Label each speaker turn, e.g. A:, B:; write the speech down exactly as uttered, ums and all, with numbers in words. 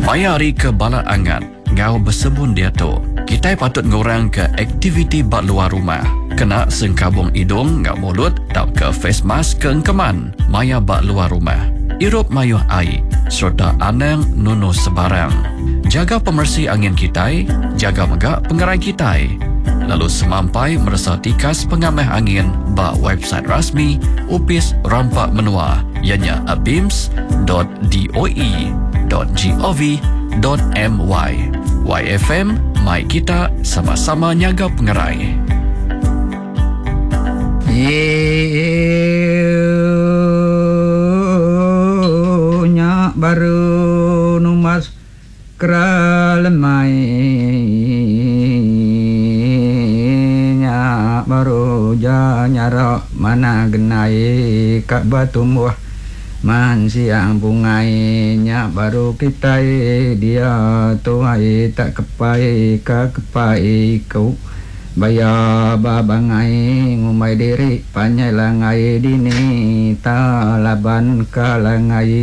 A: Mayari ke bala angan, ngau bersebun dia tu. Kita patut ngurang ke aktiviti bak luar rumah. Kena sengkabung hidung ngau mulut, tau ke face mask ke engkeman. Maya bak luar rumah. Irup mayuh air, serta anang nunu sebarang. Jaga pemersih angin kita, jaga megak pengerai kita. Lalu semampai merasa tikas pengamah angin bak website rasmi Upis Rampak Menua, ianya abims dot doe dot gov dot my. Y F M, mai kita sama-sama nyaga pengerai.
B: Nya baru numas kralemai nya baru ja nyara mana genai kak batu muah man siang bungai nya baru kita dia tuai tak kepai ka kepai kau baya babangai ngumai diri panyai langai dini ta laban kalangai